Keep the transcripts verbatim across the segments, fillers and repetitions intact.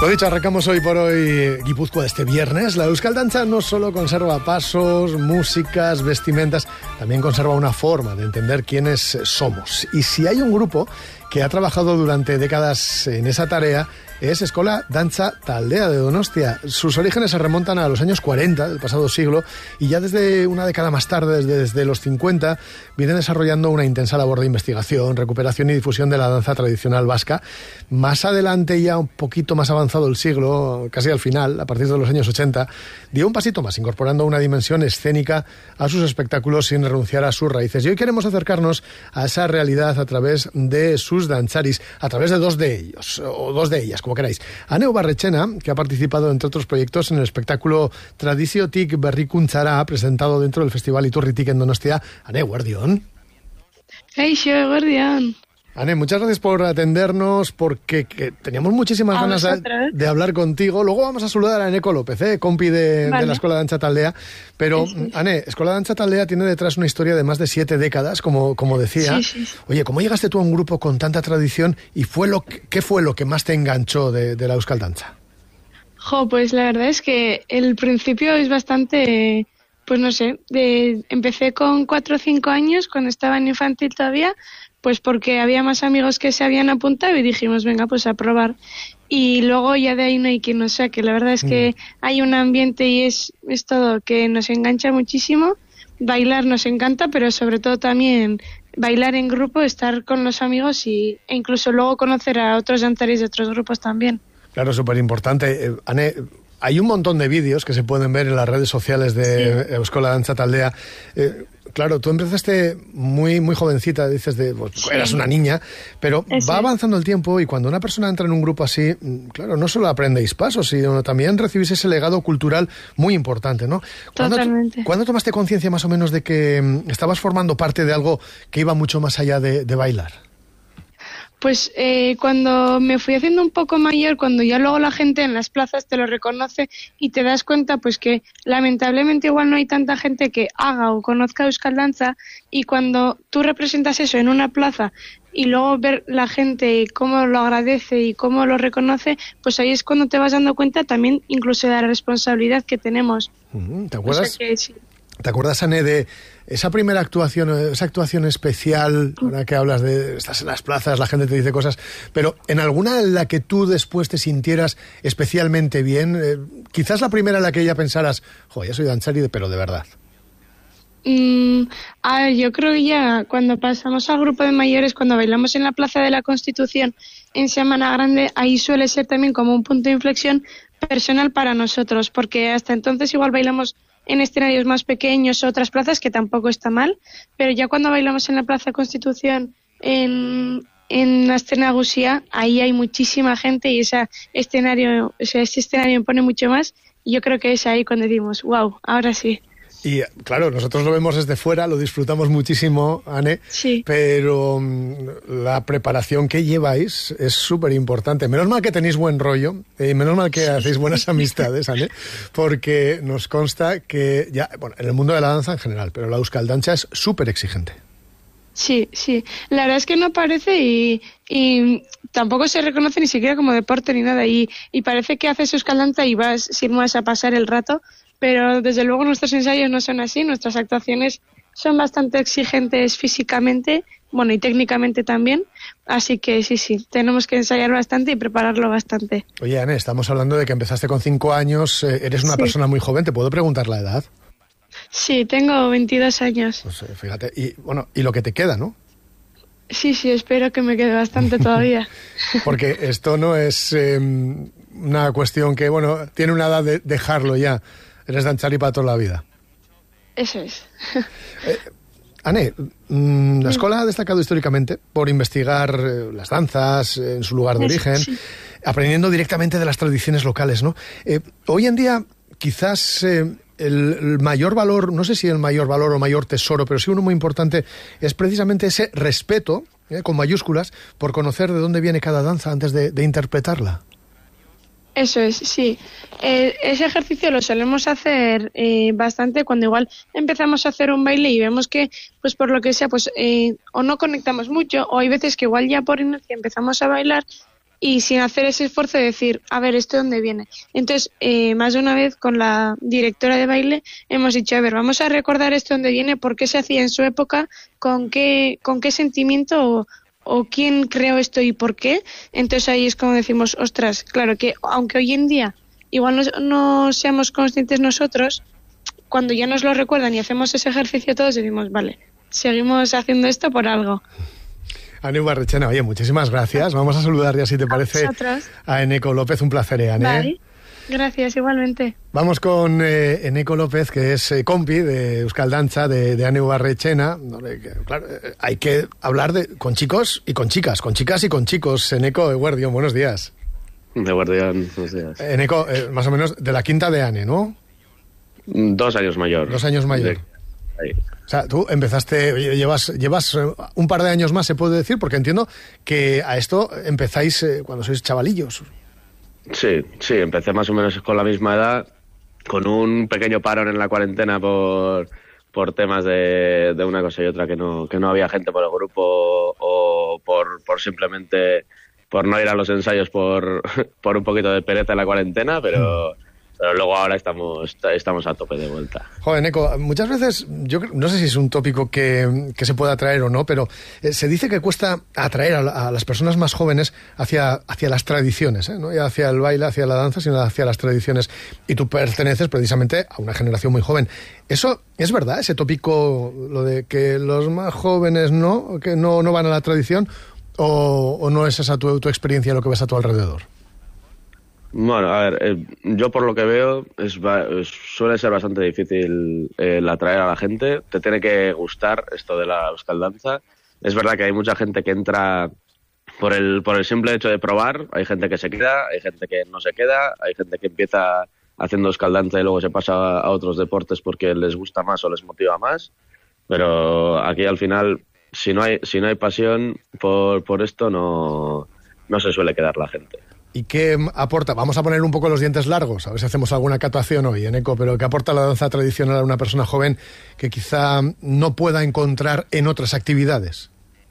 Lo dicho, arrancamos hoy por hoy Guipúzcoa este viernes. La Euskal Dantza no solo conserva pasos, músicas, vestimentas, también conserva una forma de entender quiénes somos. Y si hay un grupo que ha trabajado durante décadas en esa tarea, es Eskola Dantza Taldea de Donostia. Sus orígenes se remontan a los años cuarenta del pasado siglo y ya desde una década más tarde, desde, desde los cincuenta, vienen desarrollando una intensa labor de investigación, recuperación y difusión de la danza tradicional vasca. Más adelante, ya un poquito más avanzado el siglo, casi al final, a partir de los años ochenta, dio un pasito más, incorporando una dimensión escénica a sus espectáculos sin renunciar a sus raíces. Y hoy queremos acercarnos a esa realidad a través de sus dantzaris, a través de dos de ellos, o dos de ellas, como queráis. Ane Barrechena, que ha participado, entre otros proyectos, en el espectáculo Tradiziotik Berrikuntzara, presentado dentro del Festival Iturritik en Donostia. Ane, guardión. Kaixo, guardión. Ane, muchas gracias por atendernos, porque que teníamos muchísimas a ganas de, de hablar contigo. Luego vamos a saludar a Eneko López, ¿eh? compi de, vale. de la Escola Dantza Taldea. Pero, sí, sí. Ane, Escola Dantza Taldea tiene detrás una historia de más de siete décadas, como, como decía. Sí, sí, sí. Oye, ¿cómo llegaste tú a un grupo con tanta tradición y fue lo que, qué fue lo que más te enganchó de, de la Euskal Dantza? Jo, pues la verdad es que el principio es bastante, pues no sé, de, empecé con cuatro o cinco años, cuando estaba en infantil todavía, pues porque había más amigos que se habían apuntado y dijimos, venga, pues a probar. Y luego ya de ahí no hay quien nos saque. La verdad es que mm. hay un ambiente y es, es todo que nos engancha muchísimo. Bailar nos encanta, pero sobre todo también bailar en grupo, estar con los amigos y, e incluso luego conocer a otros danzaris de otros grupos también. Claro, súper importante. Eh, Ane, hay un montón de vídeos que se pueden ver en las redes sociales de sí. Euskola Dantza Taldea. Eh, claro, tú empezaste muy muy jovencita, dices, de pues, sí. eras una niña, pero Eso va avanzando el tiempo y cuando una persona entra en un grupo así, claro, no solo aprendéis pasos, sino también recibís ese legado cultural muy importante, ¿no? Totalmente. ¿Cuándo tomaste conciencia más o menos de que um, estabas formando parte de algo que iba mucho más allá de, de bailar? Pues eh, cuando me fui haciendo un poco mayor, cuando ya luego la gente en las plazas te lo reconoce y te das cuenta pues que lamentablemente igual no hay tanta gente que haga o conozca Euskal Dantza, y cuando tú representas eso en una plaza y luego ver la gente cómo lo agradece y cómo lo reconoce, pues ahí es cuando te vas dando cuenta también incluso de la responsabilidad que tenemos. ¿Te acuerdas? O sea que, sí. ¿Te acuerdas, Ane, de esa primera actuación, esa actuación especial, ahora que hablas de, estás en las plazas, la gente te dice cosas, pero en alguna en la que tú después te sintieras especialmente bien, eh, quizás la primera en la que ella pensaras, joder, ya soy danzari, pero de verdad? Mm, ah, yo creo que ya cuando pasamos al grupo de mayores, cuando bailamos en la Plaza de la Constitución en Semana Grande, ahí suele ser también como un punto de inflexión personal para nosotros, porque hasta entonces igual bailamos en escenarios más pequeños o otras plazas, que tampoco está mal, pero ya cuando bailamos en la Plaza Constitución, en, en la escena Gusía, ahí hay muchísima gente y ese escenario, o sea, ese escenario impone mucho más, y yo creo que es ahí cuando decimos, wow, ahora sí. Y claro, nosotros lo vemos desde fuera, lo disfrutamos muchísimo, Ane, sí. pero um, la preparación que lleváis es súper importante. Menos mal que tenéis buen rollo, y eh, menos mal que sí. hacéis buenas amistades, Ane, porque nos consta que ya, bueno, en el mundo de la danza en general, pero la Euskal Dantza es súper exigente. Sí, sí. La verdad es que no parece y, y tampoco se reconoce ni siquiera como deporte ni nada. Y, y parece que haces Euskal Dantza y vas sin más a pasar el rato, pero desde luego nuestros ensayos no son así. Nuestras actuaciones son bastante exigentes físicamente, bueno, y técnicamente también. Así que sí, sí, tenemos que ensayar bastante y prepararlo bastante. Oye, Ane, estamos hablando de que empezaste con cinco años, eh, eres una sí. persona muy joven, ¿te puedo preguntar la edad? Sí, tengo veintidós años. Pues eh, fíjate, y bueno, y lo que te queda, ¿no? Sí, sí, espero que me quede bastante todavía. Porque esto no es eh, una cuestión que, bueno, tiene una edad de dejarlo ya. Eres danzari para toda la vida. Eso es. eh, Ane, mmm, la escuela ha destacado históricamente por investigar eh, las danzas eh, en su lugar de origen, sí. aprendiendo directamente de las tradiciones locales, ¿no? Eh, hoy en día, quizás... Eh, El, el mayor valor, no sé si el mayor valor o mayor tesoro, pero sí uno muy importante, es precisamente ese respeto, eh, con mayúsculas, por conocer de dónde viene cada danza antes de, de interpretarla. Eso es, sí. Eh, ese ejercicio lo solemos hacer eh, bastante cuando igual empezamos a hacer un baile y vemos que, pues por lo que sea, pues eh, o no conectamos mucho, o hay veces que igual ya por inercia empezamos a bailar y sin hacer ese esfuerzo de decir, a ver, ¿esto de dónde viene? Entonces, eh, más de una vez con la directora de baile hemos dicho, a ver, vamos a recordar esto de dónde viene, por qué se hacía en su época, con qué, con qué sentimiento o, o quién creó esto y por qué. Entonces ahí es como decimos, ostras, claro que aunque hoy en día igual no, no seamos conscientes nosotros, cuando ya nos lo recuerdan y hacemos ese ejercicio todos decimos, vale, seguimos haciendo esto por algo. Ane Barrechena, oye, muchísimas gracias. Vamos a saludar ya, si te parece, a, a Eneco López. Un placer, ¿eh, Ane? Vale. Gracias, igualmente. Vamos con eh, Eneco López, que es eh, compi de Euskal Dantza, de, de Ane Barrechena. Claro, eh, hay que hablar de, con chicos y con chicas, con chicas y con chicos. Eneco Eguerdión, buenos días. De Guardián, buenos días. Eneco, eh, más o menos de la quinta de Ane, ¿no? Dos años mayor. Dos años mayor. Ahí. O sea, tú empezaste, llevas, llevas un par de años más, se puede decir, porque entiendo que a esto empezáis eh, cuando sois chavalillos. Sí, sí, empecé más o menos con la misma edad, con un pequeño parón en la cuarentena por, por temas de, de una cosa y otra, que no, que no había gente por el grupo o por, por simplemente por no ir a los ensayos por, por un poquito de pereza en la cuarentena, pero... Mm. Pero luego ahora estamos estamos a tope de vuelta. Joder, Eneco, muchas veces, yo no sé si es un tópico que, que se pueda atraer o no, pero eh, se dice que cuesta atraer a, a las personas más jóvenes hacia, hacia las tradiciones, ¿eh? No ya hacia el baile, hacia la danza, sino hacia las tradiciones. Y tú perteneces precisamente a una generación muy joven. ¿Eso es verdad, ese tópico, lo de que los más jóvenes no, que no, no van a la tradición, o, o no es esa tu, tu experiencia, lo que ves a tu alrededor? Bueno, a ver, eh, yo por lo que veo es, es suele ser bastante difícil eh, el atraer a la gente. Te tiene que gustar esto de la Euskal Dantza. Es verdad que hay mucha gente que entra por el por el simple hecho de probar. Hay gente que se queda, hay gente que no se queda, hay gente que empieza haciendo Euskal Dantza y luego se pasa a otros deportes porque les gusta más o les motiva más. Pero aquí al final, si no hay si no hay pasión por por esto, no no se suele quedar la gente. ¿Y qué aporta? Vamos a poner un poco los dientes largos, a ver si hacemos alguna catación hoy, Eneco, pero ¿qué aporta la danza tradicional a una persona joven que quizá no pueda encontrar en otras actividades?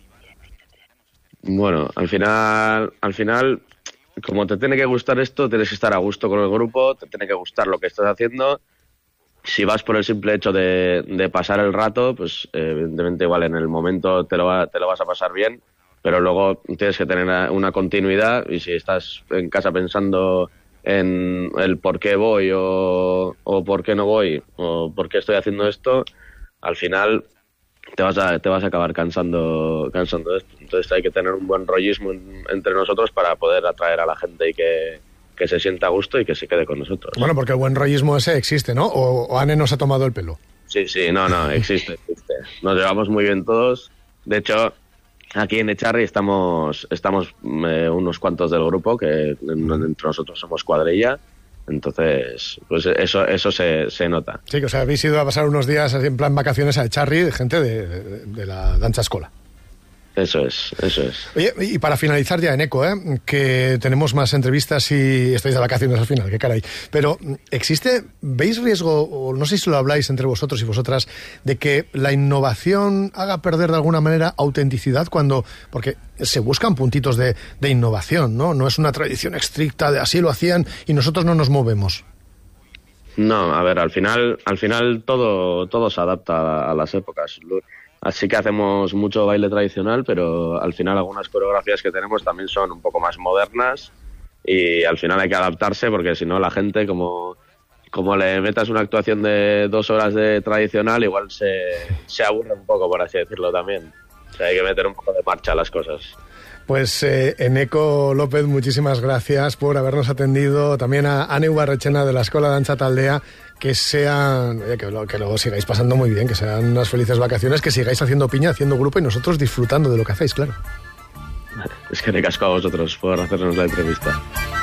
Bueno, al final, al final, como te tiene que gustar esto, tienes que estar a gusto con el grupo, te tiene que gustar lo que estás haciendo. Si vas por el simple hecho de, de pasar el rato, pues evidentemente igual en el momento te lo, va, te lo vas a pasar bien, pero luego tienes que tener una continuidad, y si estás en casa pensando en el por qué voy o, o por qué no voy o por qué estoy haciendo esto, al final te vas a te vas a acabar cansando cansando de esto. Entonces hay que tener un buen rollismo en, entre nosotros para poder atraer a la gente y que, que se sienta a gusto y que se quede con nosotros. Bueno, porque el buen rollismo ese existe, ¿no? ¿O, o Ane nos ha tomado el pelo? Sí, sí, no, no, existe, existe. Nos llevamos muy bien todos. De hecho, aquí en Echarri estamos estamos eh, unos cuantos del grupo, que entre nosotros somos cuadrilla, entonces pues eso eso se, se nota. Sí, que os habéis ido a pasar unos días así en plan vacaciones a Echarri, de gente de, de, de la danza escola. Eso es, eso es. Oye, y para finalizar ya, Eneco, ¿eh? que tenemos más entrevistas y estáis de vacaciones al final, qué caray. Pero, ¿existe, veis riesgo, o no sé si lo habláis entre vosotros y vosotras, de que la innovación haga perder de alguna manera autenticidad cuando, porque se buscan puntitos de, de innovación, ¿no? No es una tradición estricta de así lo hacían y nosotros no nos movemos. No, a ver, al final, al final todo, todo se adapta a, a las épocas. Así que hacemos mucho baile tradicional, pero al final algunas coreografías que tenemos también son un poco más modernas y al final hay que adaptarse, porque si no la gente, como, como le metas una actuación de dos horas de tradicional, igual se, se aburre un poco, por así decirlo también. O sea, hay que meter un poco de marcha a las cosas. Pues eh, Eneco López, muchísimas gracias por habernos atendido. También a Ane Barrechena de la Escola Dantza Taldea. Que sean, oye, que, lo, que lo sigáis pasando muy bien, que sean unas felices vacaciones, que sigáis haciendo piña, haciendo grupo y nosotros disfrutando de lo que hacéis, claro. Es que me casco a vosotros por hacernos la entrevista.